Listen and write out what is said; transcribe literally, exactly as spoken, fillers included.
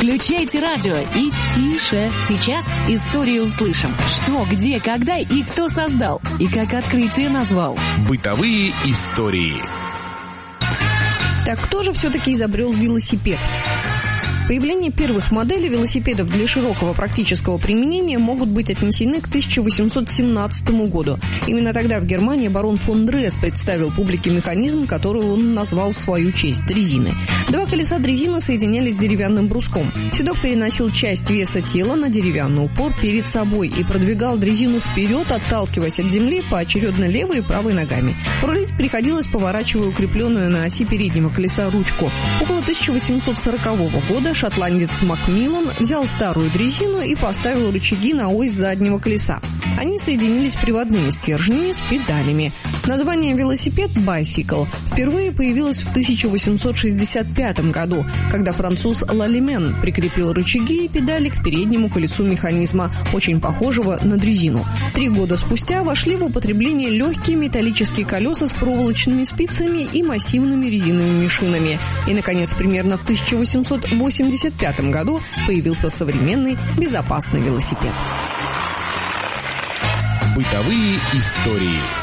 Включайте радио и тише. Сейчас историю услышим. Что, где, когда и кто создал. И как открытие назвал. Бытовые истории. Так кто же все-таки изобрел велосипед? Появление первых моделей велосипедов для широкого практического применения могут быть отнесены к тысяча восемьсот семнадцатому году. Именно тогда в Германии барон фон Дресс представил публике механизм, который он назвал в свою честь – дрезиной. Два колеса дрезины соединялись деревянным бруском. Седок переносил часть веса тела на деревянный упор перед собой и продвигал дрезину вперед, отталкиваясь от земли поочередно левой и правой ногами. Рулить приходилось, поворачивая укрепленную на оси переднего колеса ручку. Около тысяча восемьсот сорокового года шотландец Макмиллан взял старую дрезину и поставил рычаги на ось заднего колеса. Они соединились приводными стержнями с педалями. Название велосипед «bicycle» впервые появилось в тысяча восемьсот шестьдесят пятом году, когда француз Лалемен прикрепил рычаги и педали к переднему колесу механизма, очень похожего на дрезину. Три года спустя вошли в употребление легкие металлические колеса с проволочными спицами и массивными резиновыми шинами. И, наконец, примерно в тысяча восемьсот восемьдесят пятом году появился современный безопасный велосипед. Бытовые истории.